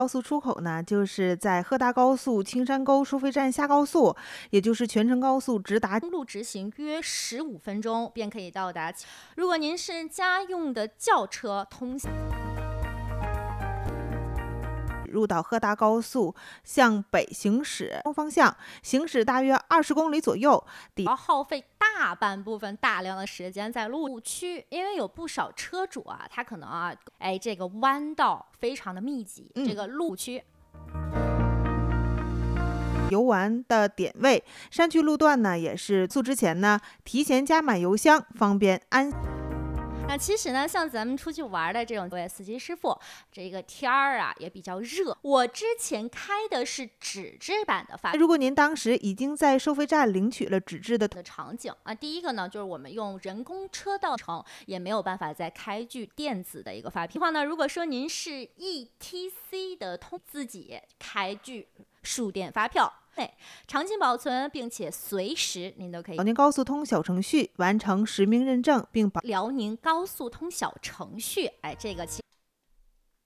高速出口呢，就是在赫大高速青山沟收费站下高速，也就是全程高速直达。 公路直行约15分钟便可以到达。如果您是家用的轿车通行， 入到赫大高速向北行驶，东方向行驶大约20公里左右， 要耗费大半部分大量的时间在路区，因为有不少车主啊，他可能这个弯道非常的密集，这个路区。 游玩的点位，山区路段呢也是速之前呢提前加满油箱，方便安。 那其实呢，像咱们出去玩的这种司机师傅，这个天儿啊也比较热。我之前开的是纸质版的发票。 如果您当时已经在收费站领取了纸质的场景啊，第一个呢就是我们用人工车道程，也没有办法再开具电子的一个发票。的话呢，如果说您是 ETC 的自己开具数电发票。长期保存，并且随时您都可以。 辽宁高速通小程序完成实名认证，并辽宁高速通小程序，这个